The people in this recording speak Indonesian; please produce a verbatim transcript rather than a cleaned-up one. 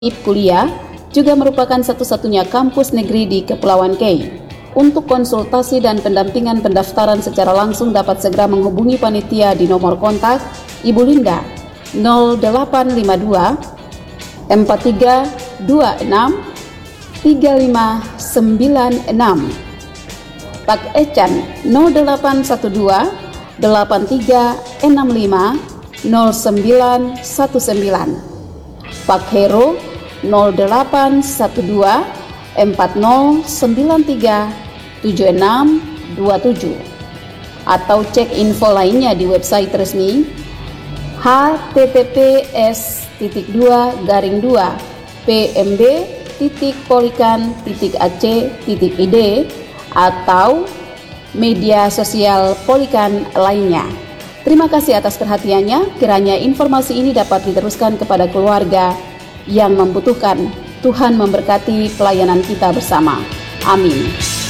Kuliah juga merupakan satu-satunya kampus negeri di Kepulauan Kei. Untuk konsultasi dan pendampingan pendaftaran secara langsung dapat segera menghubungi panitia di nomor kontak Ibu Linda nol delapan lima dua empat tiga dua enam tiga lima sembilan enam, Pak Ecan nol delapan satu dua delapan tiga enam lima nol sembilan satu sembilan, Pak Hero nol delapan satu dua empat nol sembilan tiga tujuh enam dua tujuh, atau cek info lainnya di website resmi h t t p s titik dua garing dua p m b titik polikan titik a c titik i d atau media sosial Polikan lainnya. Terima kasih atas perhatiannya. Kiranya informasi ini dapat diteruskan kepada keluarga yang membutuhkan. Tuhan memberkati pelayanan kita bersama. Amin.